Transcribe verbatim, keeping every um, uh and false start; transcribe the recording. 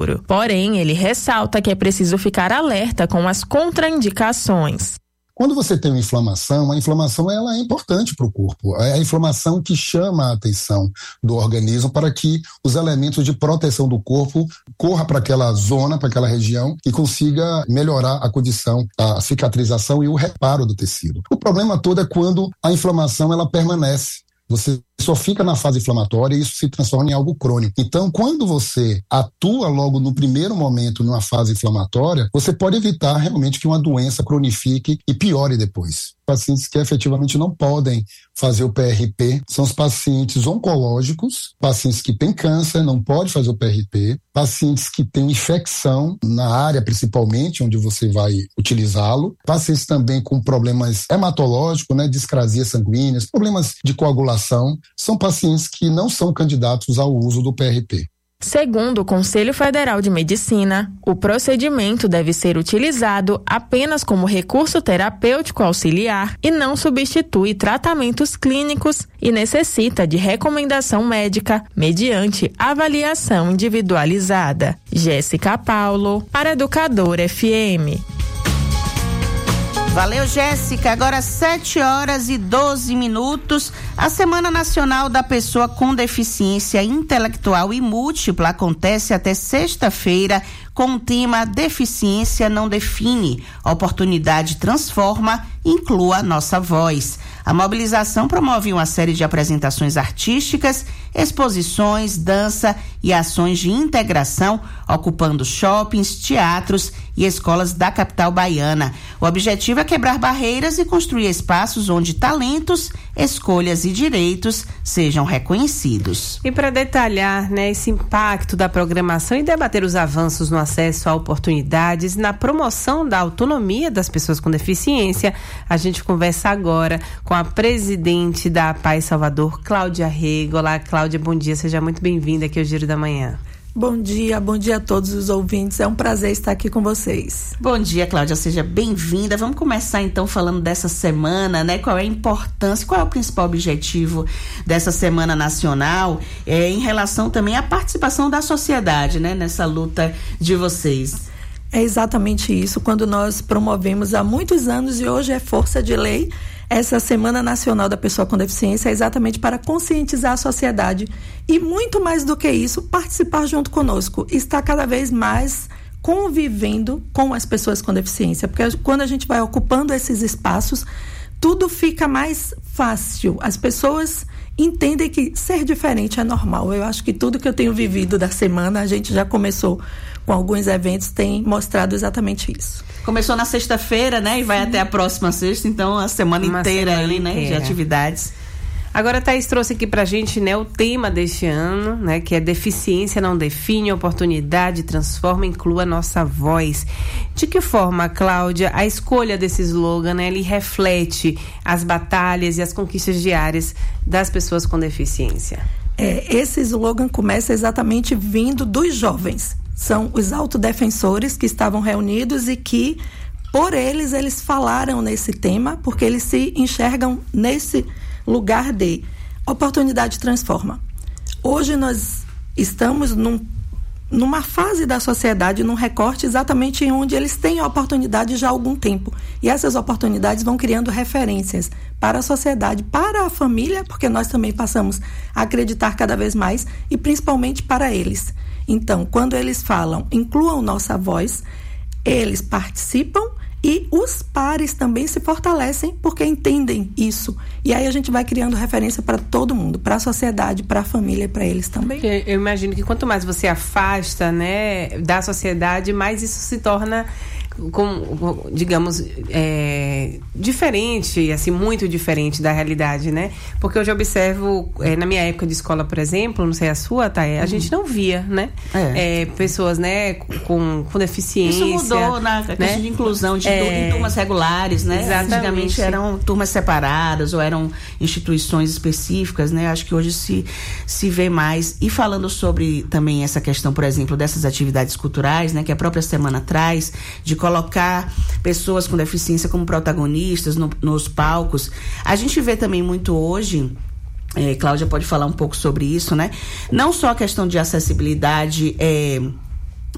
inflamatório. Porém, ele ressalta que é preciso ficar alerta com as contraindicações. Quando você tem uma inflamação, a inflamação ela é importante para o corpo. É a inflamação que chama a atenção do organismo para que os elementos de proteção do corpo corram para aquela zona, para aquela região e consiga melhorar a condição, a cicatrização e o reparo do tecido. O problema todo é quando a inflamação ela permanece. Você só fica na fase inflamatória e isso se transforma em algo crônico. Então, quando você atua logo no primeiro momento numa fase inflamatória, você pode evitar realmente que uma doença cronifique e piore depois. Pacientes que efetivamente não podem fazer o P R P são os pacientes oncológicos, pacientes que têm câncer, não podem fazer o P R P, pacientes que têm infecção na área principalmente, onde você vai utilizá-lo, pacientes também com problemas hematológicos, né, discrasias sanguíneas, problemas de coagulação, são pacientes que não são candidatos ao uso do P R P. Segundo o Conselho Federal de Medicina, o procedimento deve ser utilizado apenas como recurso terapêutico auxiliar e não substitui tratamentos clínicos e necessita de recomendação médica mediante avaliação individualizada. Jéssica Paulo, para Educador F M. Valeu, Jéssica. Agora sete horas e doze minutos. A Semana Nacional da Pessoa com Deficiência Intelectual e Múltipla acontece até sexta-feira com o tema Deficiência não define, oportunidade transforma, inclua nossa voz. A mobilização promove uma série de apresentações artísticas, exposições, dança e ações de integração, ocupando shoppings, teatros e escolas da capital baiana. O objetivo é quebrar barreiras e construir espaços onde talentos, escolhas e direitos sejam reconhecidos. E para detalhar, né, esse impacto da programação e debater os avanços no acesso a oportunidades, na promoção da autonomia das pessoas com deficiência, a gente conversa agora com a presidente da A P A I Salvador, Cláudia Rego. Olá, Cláudia, bom dia, seja muito bem-vinda aqui ao Giro da Manhã. Bom dia, bom dia a todos os ouvintes, é um prazer estar aqui com vocês. Bom dia, Cláudia, seja bem-vinda. Vamos começar então falando dessa semana, né? Qual é a importância, qual é o principal objetivo dessa Semana Nacional, é, em relação também à participação da sociedade, né? Nessa luta de vocês. É exatamente isso, quando nós promovemos há muitos anos e hoje é força de lei, essa Semana Nacional da Pessoa com Deficiência é exatamente para conscientizar a sociedade e, muito mais do que isso, participar junto conosco, estar cada vez mais convivendo com as pessoas com deficiência, porque quando a gente vai ocupando esses espaços, tudo fica mais fácil, as pessoas entendem que ser diferente é normal. Eu acho que tudo que eu tenho vivido da semana, a gente já começou com alguns eventos, tem mostrado exatamente isso. Começou na sexta-feira, né? E vai Sim. até a próxima sexta, então a semana Uma inteira semana ali, né? Inteira. De atividades. Agora, Thaís trouxe aqui pra gente, né, o tema deste ano, né, que é deficiência não define, oportunidade transforma, inclua nossa voz. De que forma, Cláudia, a escolha desse slogan, né, ele reflete as batalhas e as conquistas diárias das pessoas com deficiência? É, esse slogan começa exatamente vindo dos jovens. São os autodefensores que estavam reunidos e que, por eles, eles falaram nesse tema, porque eles se enxergam nesse lugar de oportunidade transforma. Hoje nós estamos num, numa fase da sociedade, num recorte exatamente onde eles têm oportunidade já há algum tempo. E essas oportunidades vão criando referências para a sociedade, para a família, porque nós também passamos a acreditar cada vez mais, e principalmente para eles. Então, quando eles falam, incluam nossa voz, eles participam e os pares também se fortalecem porque entendem isso. E aí a gente vai criando referência para todo mundo, para a sociedade, para a família e para eles também. Eu imagino que quanto mais você afasta, né, da sociedade, mais isso se torna, com, digamos, é, diferente, assim, muito diferente da realidade, né? Porque hoje eu observo, é, na minha época de escola, por exemplo, não sei a sua, Thay, a uhum. gente não via, né? É. É, pessoas, né, com, com deficiência. Isso mudou na questão, né, de inclusão de é, em turmas regulares, né? Exatamente. Antigamente eram turmas separadas ou eram instituições específicas, né? Acho que hoje se, se vê mais. E falando sobre também essa questão, por exemplo, dessas atividades culturais, né, que a própria semana traz, de colocar pessoas com deficiência como protagonistas no, nos palcos. A gente vê também muito hoje, é, Cláudia pode falar um pouco sobre isso, né? Não só a questão de acessibilidade é,